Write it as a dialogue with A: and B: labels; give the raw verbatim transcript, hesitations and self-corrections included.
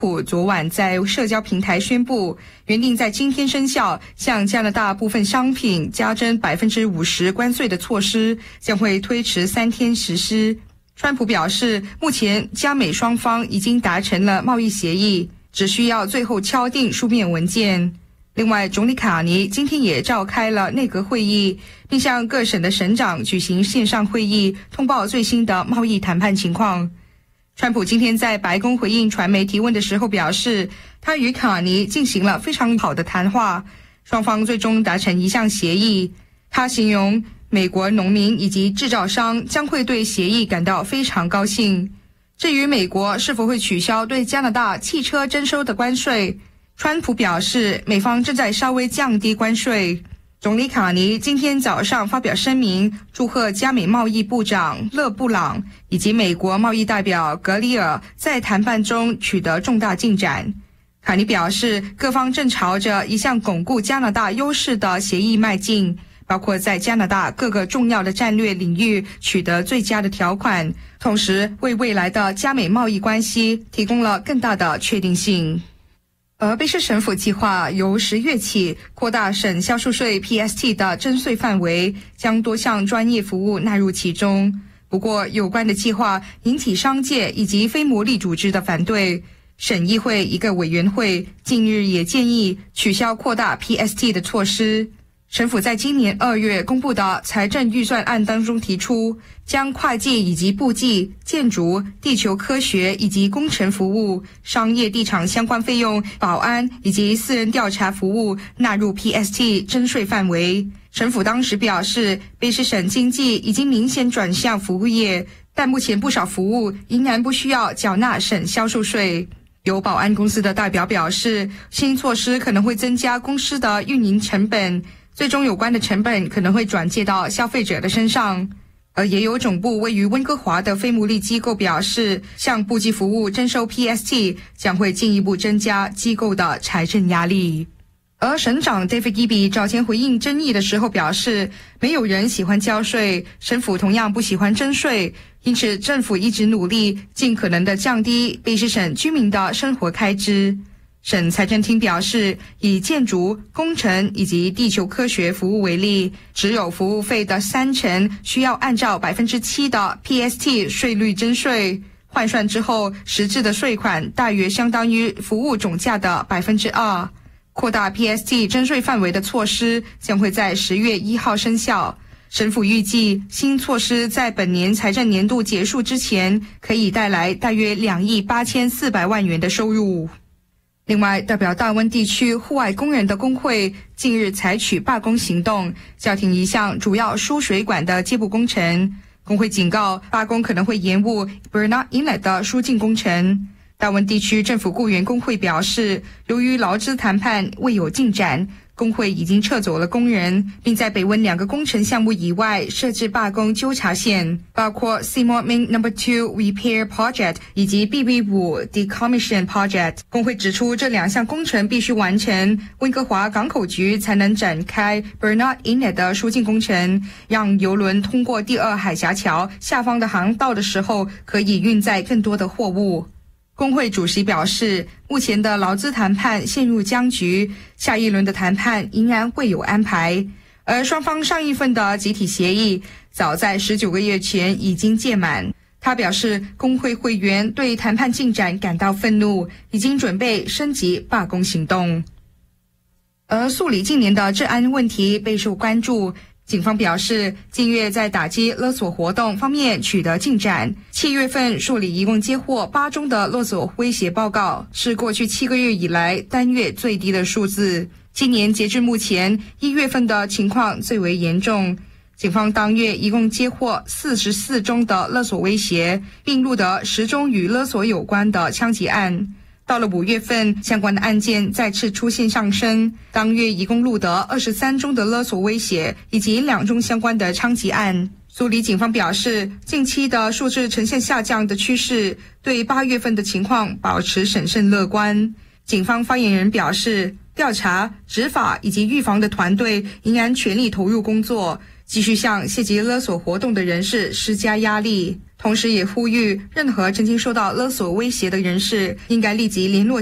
A: 普昨晚在社交平台宣布，原定在今天生效，向加拿大部分商品加征百分之五十关税的措施，将会推迟三天实施。川普表示，目前加美双方已经达成了贸易协议，只需要最后敲定书面文件。另外，总理卡尼今天也召开了内阁会议，并向各省的省长举行线上会议，通报最新的贸易谈判情况。川普今天在白宫回应传媒提问的时候表示，他与卡尼进行了非常好的谈话，双方最终达成一项协议。他形容美国农民以及制造商将会对协议感到非常高兴。至于美国是否会取消对加拿大汽车征收的关税，川普表示美方正在稍微降低关税。总理卡尼今天早上发表声明，祝贺加美贸易部长勒布朗以及美国贸易代表格里尔在谈判中取得重大进展。卡尼表示，各方正朝着一项巩固加拿大优势的协议迈进，包括在加拿大各个重要的战略领域取得最佳的条款，同时为未来的加美贸易关系提供了更大的确定性。而卑诗省府计划由十月起扩大省销售税 P S T 的征税范围，将多项专业服务纳入其中。不过，有关的计划引起商界以及非牟利组织的反对。省议会一个委员会近日也建议取消扩大 P S T 的措施。省府在今年二月公布的财政预算案当中提出，将会计以及簿记、建筑、地球科学以及工程服务、商业地产相关费用、保安以及私人调查服务纳入 P S T 征税范围。省府当时表示，卑诗省经济已经明显转向服务业，但目前不少服务仍然不需要缴纳省销售税。有保安公司的代表表示，新措施可能会增加公司的运营成本，最终有关的成本可能会转借到消费者的身上。而也有总部位于温哥华的非牟利机构表示，向簿记服务征收 P S T 将会进一步增加机构的财政压力。而省长 David Eby 早前回应争议的时候表示，没有人喜欢交税，省府同样不喜欢征税，因此政府一直努力尽可能的降低卑诗省居民的生活开支。省财政厅表示，以建筑、工程以及地球科学服务为例，只有服务费的三成需要按照 百分之七 的 P S T 税率征税，换算之后，实质的税款大约相当于服务总价的 百分之二。扩大 P S T 征税范围的措施将会在十月一号生效。省府预计，新措施在本年财政年度结束之前，可以带来大约两亿八千四百万元的收入。另外，代表大温地区户外工人的工会近日采取罢工行动，叫停一项主要输水管的接驳工程。工会警告，罢工可能会延误 Burnett Inlet 的输进工程。大温地区政府雇员工会表示，由于劳资谈判未有进展，工会已经撤走了工人，并在北温两个工程项目以外设置罢工纠察线，包括 Seymour Main Number Two Repair Project 以及 B B 五 Decommission Project。工会指出，这两项工程必须完成，温哥华港口局才能展开 Burnett Inlet 的输进工程，让邮轮通过第二海峡桥下方的航道的时候，可以运载更多的货物。工会主席表示，目前的劳资谈判陷入僵局，下一轮的谈判仍然会有安排。而双方上一份的集体协议早在十九个月前已经届满。他表示，工会会员对谈判进展感到愤怒，已经准备升级罢工行动。而素里近年的治安问题备受关注。警方表示，近月在打击勒索活动方面取得进展。七月份，素里一共接获八宗的勒索威胁报告，是过去七个月以来单月最低的数字。今年截至目前，一月份的情况最为严重。警方当月一共接获四十四宗的勒索威胁，并录得十宗与勒索有关的枪击案。到了五月份，相关的案件再次出现上升，当月一共录得二十三宗的勒索威胁，以及两宗相关的枪击案。苏里警方表示，近期的数字呈现下降的趋势，对八月份的情况保持审慎乐观。警方发言人表示，调查、执法以及预防的团队仍然全力投入工作， 继续向涉及勒索活动的人士施加压力，同时也呼吁任何曾经受到勒索威胁的人士应该立即联络